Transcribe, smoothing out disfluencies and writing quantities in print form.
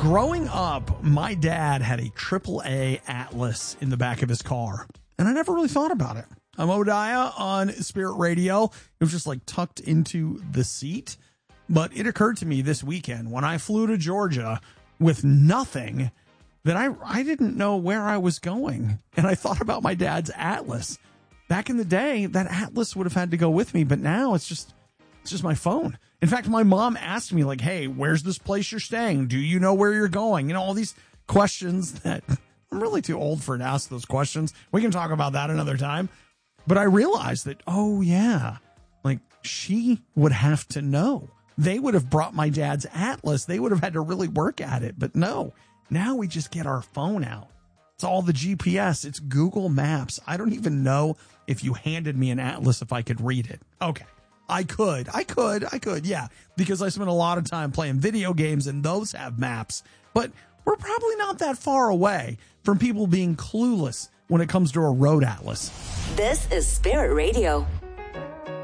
Growing up, my dad had a AAA Atlas in the back of his car, and I never really thought about it. I'm Odaya on Spirit Radio. It was just like tucked into the seat. But it occurred to me this weekend when I flew to Georgia with nothing that I didn't know where I was going. And I thought about my dad's Atlas. Back in the day, that Atlas would have had to go with me, but now it's just my phone. In fact, my mom asked me, like, hey, where's this place you're staying? Do you know where you're going? You know, all these questions that I'm really too old for to ask those questions. We can talk about that another time. But I realized that, oh, yeah, like she would have to know. They would have brought my dad's Atlas. They would have had to really work at it. But no, now we just get our phone out. It's all the GPS. It's Google Maps. I don't even know if you handed me an Atlas if I could read it. Okay. I could. Yeah. Because I spent a lot of time playing video games and those have maps. But we're probably not that far away from people being clueless when it comes to a road atlas. This is Spirit Radio.